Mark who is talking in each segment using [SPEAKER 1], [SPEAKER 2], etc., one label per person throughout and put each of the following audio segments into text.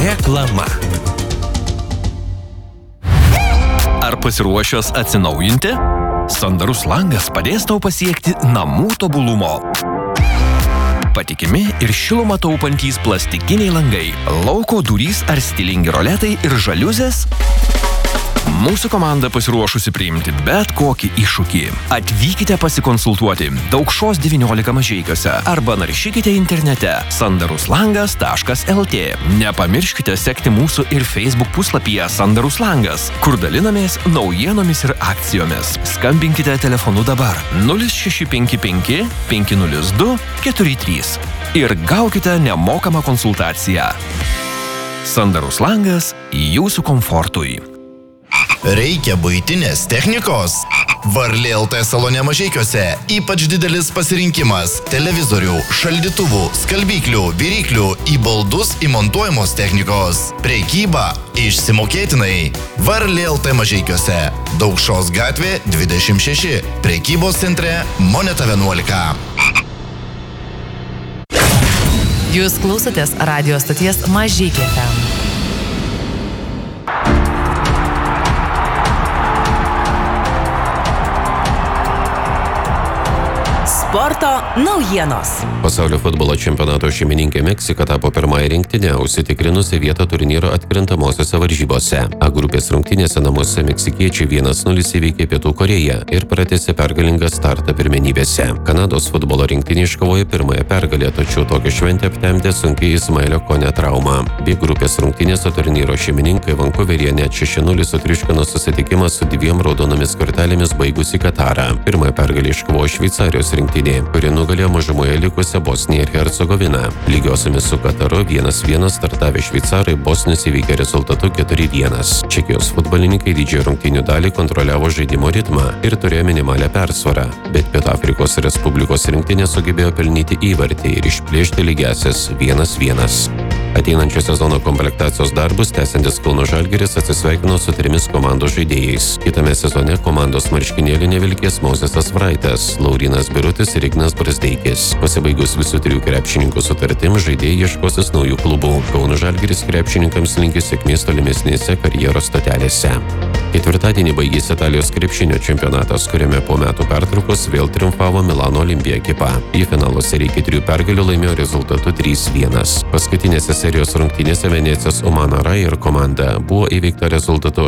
[SPEAKER 1] Reklama. Ar pasiruošęs atsinaujinti? Sandarus langas padės tau pasiekti namų tobulumo. Patikimi ir šilumą taupantys plastikiniai langai, lauko durys ar stilingi roletai ir žaliuzės? Mūsų komanda pasiruošusi priimti bet kokį iššūkį. Atvykite pasikonsultuoti Daukšos 19 Mažeikiuose arba naršykite internete sandaruslangas.lt. Nepamirškite sekti mūsų ir Facebook puslapyje Sandarus langas, kur dalinamės naujienomis ir akcijomis. Skambinkite telefonu dabar 0655 502 43 ir gaukite nemokamą konsultaciją. Sandarus langas jūsų komfortui.
[SPEAKER 2] Reikia buitinės technikos? Varlė LT salone Mažeikiuose ypač didelis pasirinkimas televizorių, šaldytuvų, skalbyklių, viryklių, į baldus įmontuojamos technikos. Prekyba išsimokėtinai. Varlė LT Mažeikiuose. Daukšos gatvė 26. Prekybos centre Moneta 11.
[SPEAKER 3] Jūs klausotės radio stoties Mažeikiai FM. Sporto naujienos.
[SPEAKER 4] Pasaulio futbolo čempionato šeimininkė Meksika tapo pirmąją rinktinę, užsitikrinusi vietą turnyro atkrintamosiose varžybose. A grupės rungtynėse namuose meksikiečiai 1-0 įveikė Pietų Korėją ir pratęsė pergalingą startą pirmenybėse. Kanados futbolo rinktinė iškovojo pirmąją pergalę, tačiau tokią šventę aptemdė sunkiai Ismailio Kone trauma. B grupės rungtynėse turnyro šeimininkai Vankuveryje net 6-0 sutriuškino susitikimą su 2 raudonomis kortelėmis baigusi Katarą. Pirmąją pergalę iškovojo Šveicarijos rinktinė, kuri nugalėjo mažumoje likusią Bosniją ir Hercegoviną. Lygiosiomis su Kataru 1-1 startavę šveicarai bosnius įveikė rezultatu 4-1. Čekijos futbolininkai didžiąją rungtynių dalį kontroliavo žaidimo ritmą ir turėjo minimalią persvarą, bet Pietų Afrikos Respublikos rinktinė sugebėjo pelnyti įvartį ir išplėšti lygiąsias 1-1. Ateinančio sezono komplektacijos darbus tęsiantis Kauno Žalgiris atsisveikino su 3 komandos žaidėjais. Kitame sezone komandos marškinėlių nevilkės Mozesas Vraitas, Laurynas Birutis ir Ignas Brazdeikis. Pasibaigus visų 3 krepšininkų sutartim, žaidėjai ieškosis naujų klubų. Kauno Žalgiris krepšininkams linki sėkmės tolimesnėse karjeros stotelėse. Ketvirtadienį baigėsi Italijos krepšinio čempionatas, kuriame po metų pertraukos vėl triumfavo Milano Olimpija ekipa. Į finalo seriją iki 3 pergalių laimėjo rezultatu 3-1. Paskutinėse serijos rungtynėse Venecijos Umana Rair komanda buvo įveikta rezultatu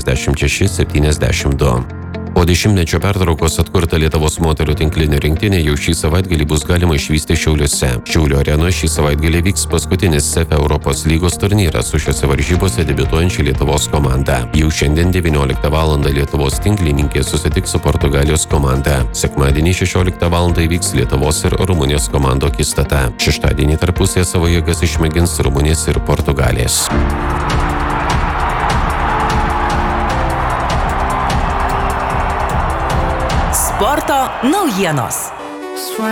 [SPEAKER 4] 86-72. Po 10-mečio pertraukos atkurta Lietuvos moterų tinklinė rinktinė jau šį savaitgalį bus galima išvysti Šiauliuose. Šiaulių arenoje šį savaitgalį vyks paskutinis CEF Europos lygos turnyras su šiose varžybose debiutuojančia Lietuvos komanda. Jau šiandien 19 val. Lietuvos tinklininkė susitiks su Portugalijos komanda. Sekmadienį 16 val. Vyks Lietuvos ir Rumunijos komandų akistata. Šeštadienį tarpusėje savo jėgas išmėgins Rumunijos ir Portugalės.
[SPEAKER 3] Sporto naujienos.